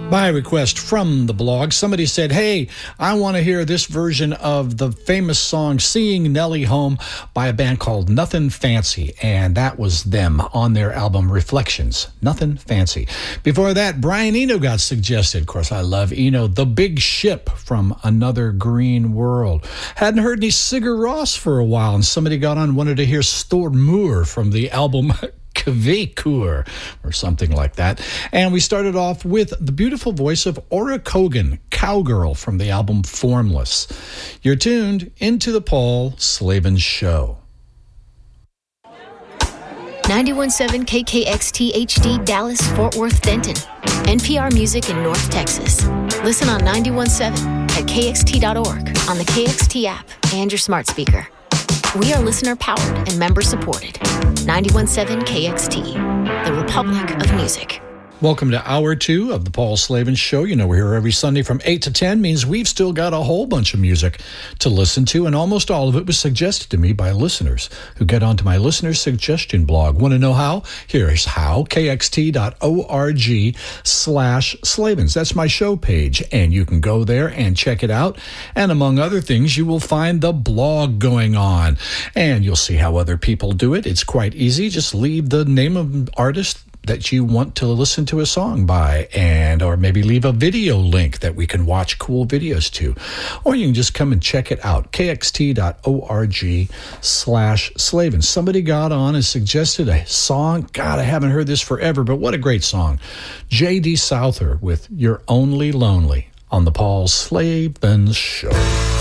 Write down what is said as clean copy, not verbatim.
By request from the blog, somebody said, hey, I want to hear this version of the famous song Seeing Nellie Home by a band called Nothing Fancy. And that was them on their album Reflections. Nothing Fancy. Before that, Brian Eno got suggested. Of course, I love Eno. The Big Ship from Another Green World. Hadn't heard any Sigur Rós for a while, and somebody got on, wanted to hear Stormur from the album Kvekur or something like that. And we started off with the beautiful voice of Ora Kogan, Cowgirl, from the album Formless. You're tuned into the Paul Slavin Show. 91.7 KKXT HD Dallas, Fort Worth, Denton. NPR Music in North Texas. Listen on 91.7 at kxt.org, on the KXT app, and your smart speaker. We are listener-powered and member-supported. 91.7 KXT, the Republic of Music. Welcome to Hour 2 of the Paul Slavin Show. You know, we're here every Sunday from 8 to 10, means we've still got a whole bunch of music to listen to, and almost all of it was suggested to me by listeners who get onto my listener suggestion blog. Want to know how? Here's how, kxt.org/Slavins. That's my show page, and you can go there and check it out. And among other things, you will find the blog going on, and you'll see how other people do it. It's quite easy. Just leave the name of an artist that you want to listen to a song by, and or maybe leave a video link that we can watch cool videos to, or you can just come and check it out, kxt.org/Slavin. Somebody got on and suggested a song. God, I haven't heard this forever, but what a great song. J.D. Souther with You're Only Lonely on the Paul Slavin Show.